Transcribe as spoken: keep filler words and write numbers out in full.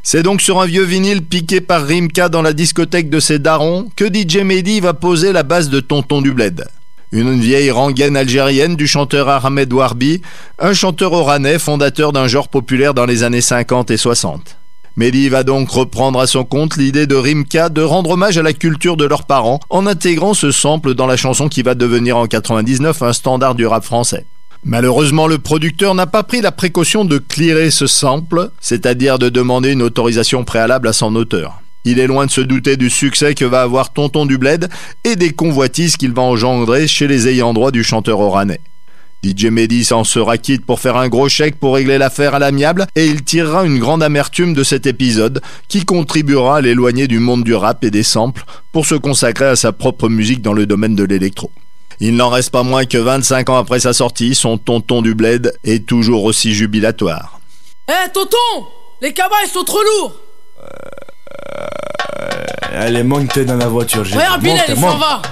C'est donc sur un vieux vinyle piqué par Rimka dans la discothèque de ses darons que D J Mehdi va poser la base de Tonton du Bled. Une vieille rengaine algérienne du chanteur Ahmed Warbi, un chanteur oranais fondateur d'un genre populaire dans les années cinquante et soixante. Mehdi va donc reprendre à son compte l'idée de Rimka de rendre hommage à la culture de leurs parents en intégrant ce sample dans la chanson qui va devenir en quatre-vingt-dix-neuf un standard du rap français. Malheureusement, le producteur n'a pas pris la précaution de clearer ce sample, c'est-à-dire de demander une autorisation préalable à son auteur. Il est loin de se douter du succès que va avoir Tonton du Bled et des convoitises qu'il va engendrer chez les ayants droit du chanteur oranais. D J Mehdi s'en sera quitte pour faire un gros chèque pour régler l'affaire à l'amiable et il tirera une grande amertume de cet épisode qui contribuera à l'éloigner du monde du rap et des samples pour se consacrer à sa propre musique dans le domaine de l'électro. Il n'en reste pas moins que vingt-cinq ans après sa sortie, son Tonton du Bled est toujours aussi jubilatoire. Eh hey, tonton, les cabas ils sont trop lourds. Euh, euh, allez, monte dans la voiture. Regarde, Bilal, il s'en va.